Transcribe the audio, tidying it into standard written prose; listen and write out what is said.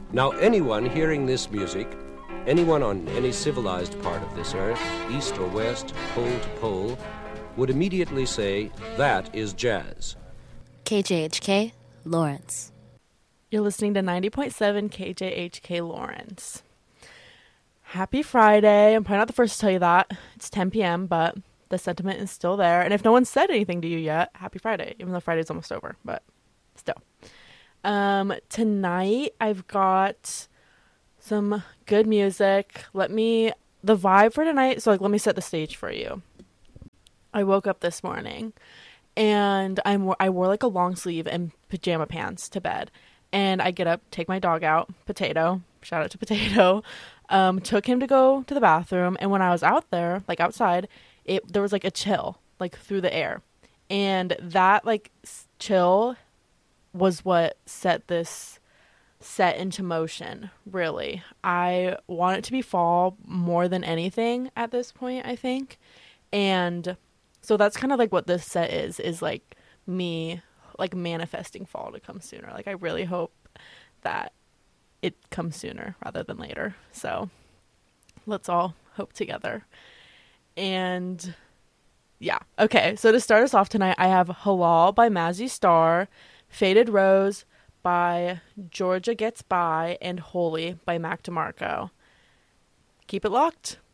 Now, anyone hearing this music, anyone on any civilized part of this earth, east or west, pole to pole, would immediately say, that is jazz. KJHK, Lawrence. You're listening to 90.7 KJHK Lawrence. Happy Friday. I'm probably not the first to tell you that. It's 10 p.m., but the sentiment is still there. And if no one said anything to you yet, happy Friday, even though Friday's almost over, but still. Tonight I've got some good music. The vibe for tonight, so let me set the stage for you. I woke up this morning and I wore like a long sleeve and pajama pants to bed. And I get up, take my dog out, Potato, shout out to Potato, took him to go to the bathroom. And when I was out there, like outside, there was like a chill, like through the air. And that like chill was what set into motion, really. I want it to be fall more than anything at this point, I think. And so that's kind of like what this set is like me like manifesting fall to come sooner. Like I really hope that it comes sooner rather than later. So let's all hope together. And yeah. Okay. So to start us off tonight, I have Halal by Mazzy Star, Faded Rose by Georgia Gets By, and Holy by Mac DeMarco. Keep it locked.